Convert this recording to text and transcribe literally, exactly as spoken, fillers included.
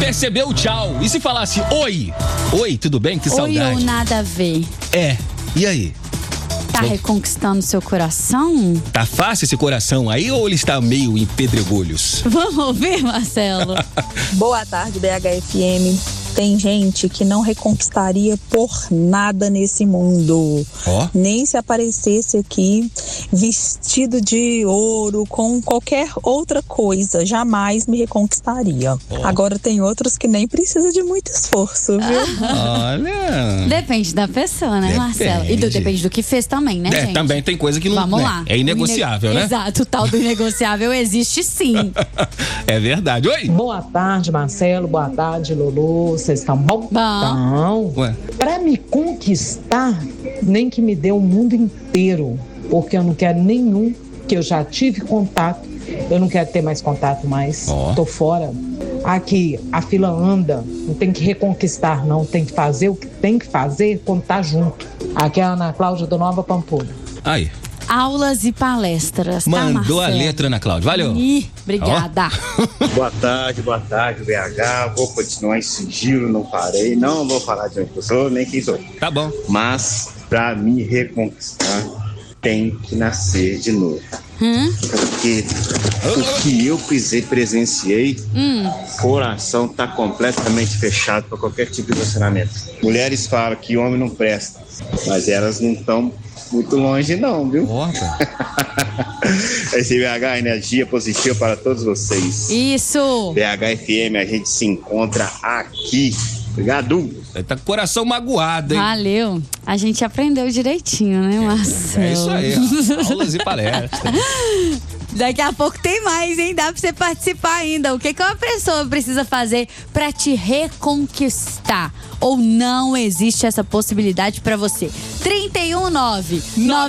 recebeu o tchau. E se falasse oi? Oi, tudo bem? Que saudade. Oi ou nada a ver. É, e aí? Tá reconquistando seu coração? Tá fácil esse coração aí ou ele está meio em pedregulhos? Vamos ouvir, Marcelo? Boa tarde, B H F M. Tem gente que não reconquistaria por nada nesse mundo. Oh. Nem se aparecesse aqui vestido de ouro, com qualquer outra coisa. Jamais me reconquistaria. Oh. Agora tem outros que nem precisa de muito esforço, viu? Olha. Depende da pessoa, né, Depende. Marcelo? E do, depende do que fez também, né, é, gente? Também tem coisa que não... Vamos né, lá. é inegociável, ine... né? Exato, o tal do inegociável existe sim. É verdade. Oi! Boa tarde, Marcelo. Boa tarde, Lulu. Vocês estão bom? Bom. Não. Ué. Pra me conquistar, nem que me dê o mundo inteiro, porque eu não quero nenhum que eu já tive contato. Eu não quero ter mais contato mais. Oh. Tô fora. Aqui, a fila anda. Não tem que reconquistar, não. Tem que fazer o que tem que fazer quando tá junto. Aqui é a Ana Cláudia do Nova Pampulha. Aí. Aulas e palestras, tá, Mandou Marcelo? a letra, Ana Cláudia. Valeu. Ih, obrigada. Oh. Boa tarde, boa tarde, B H. Vou continuar em sigilo, não parei. Não vou falar de onde eu sou, nem quem sou. Tá bom. Mas, pra me reconquistar, tem que nascer de novo. Hum? Porque o que eu pisei, presenciei, Hum. coração tá completamente fechado para qualquer tipo de relacionamento. Mulheres falam que homem não presta, mas elas não estão muito longe não, viu? Opa. Esse B H, energia positiva para todos vocês. Isso. B H F M, a gente se encontra aqui. Obrigado. Ele tá com o coração magoado, hein? Valeu. A gente aprendeu direitinho, né, Marcelo? É isso aí, ó. Aulas e palestras. Daqui a pouco tem mais, hein? Dá pra você participar ainda. O que que uma pessoa precisa fazer pra te reconquistar? Ou não existe essa possibilidade pra você? trinta e um nove